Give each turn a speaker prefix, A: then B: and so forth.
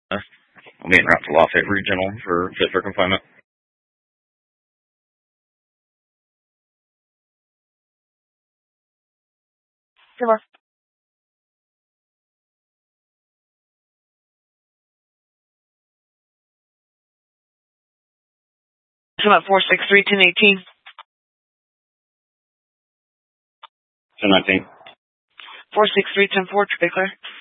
A: I'll be en route to Lafayette Regional for fit for confinement.
B: Come on. Come on, 463 1018.
A: 1019.
B: 463 10-4, to be clear.